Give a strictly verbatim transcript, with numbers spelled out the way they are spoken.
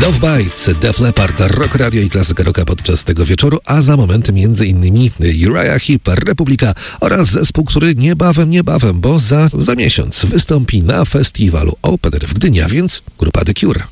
Love Bites, Def Leppard, Rock Radio i klasyka rocka podczas tego wieczoru, a za moment między innymi Uriah Heep, Republika oraz zespół, który niebawem, niebawem, bo za, za miesiąc wystąpi na festiwalu Open Air w Gdyni, a więc grupa The Cure.